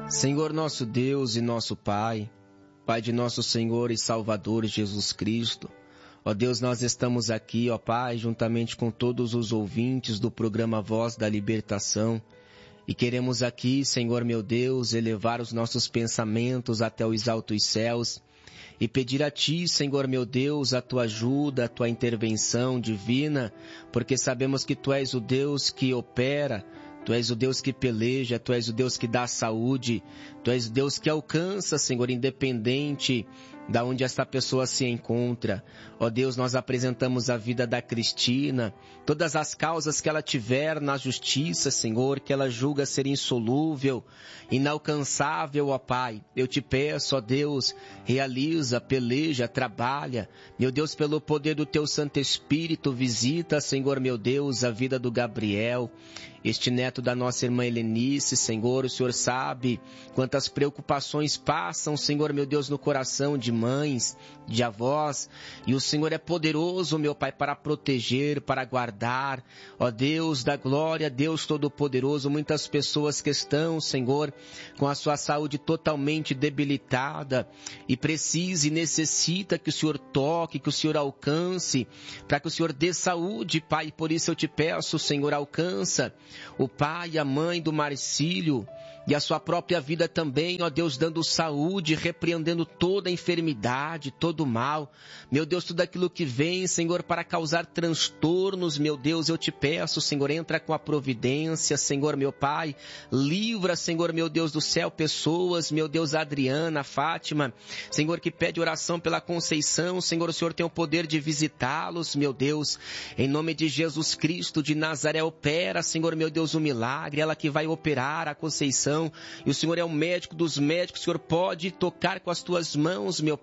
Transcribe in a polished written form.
Senhor nosso Deus e nosso Pai, Pai de nosso Senhor e Salvador Jesus Cristo, ó Deus, nós estamos aqui, ó Pai, juntamente com todos os ouvintes do programa Voz da Libertação, e queremos aqui, Senhor meu Deus, elevar os nossos pensamentos até os altos céus e pedir a Ti, Senhor meu Deus, a Tua ajuda, a Tua intervenção divina, porque sabemos que Tu és o Deus que opera, Tu és o Deus que peleja, Tu és o Deus que dá saúde, Tu és o Deus que alcança, Senhor, independente da onde esta pessoa se encontra. Ó Deus, nós apresentamos a vida da Cristina, todas as causas que ela tiver na justiça, Senhor, que ela julga ser insolúvel, inalcançável, ó Pai. Eu te peço, ó Deus, realiza, peleja, trabalha. Meu Deus, pelo poder do Teu Santo Espírito, visita, Senhor, meu Deus, a vida do Gabriel, este neto da nossa irmã Helenice, Senhor. O Senhor sabe quantas preocupações passam, Senhor, meu Deus, no coração de mães, de avós, e o Senhor é poderoso, meu Pai, para proteger, para guardar. Ó Deus da glória, Deus Todo-Poderoso, muitas pessoas que estão, Senhor, com a sua saúde totalmente debilitada e precisa e necessita que o Senhor toque, que o Senhor alcance, para que o Senhor dê saúde, Pai. Por isso eu te peço, Senhor, alcança o pai e a mãe do Marcílio e a sua própria vida também, ó Deus, dando saúde, repreendendo toda a enfermidade, todo o mal. Meu Deus, tudo aquilo que vem, Senhor, para causar transtornos, meu Deus, eu te peço, Senhor, entra com a providência, Senhor, meu Pai, livra, Senhor, meu Deus do céu, pessoas, meu Deus, a Adriana, a Fátima, Senhor, que pede oração pela Conceição, Senhor, o Senhor tem o poder de visitá-los, meu Deus, em nome de Jesus Cristo de Nazaré, opera, Senhor, meu Deus, o milagre, ela que vai operar a Conceição, e o Senhor é o médico dos médicos, o Senhor pode tocar com as tuas mãos, meu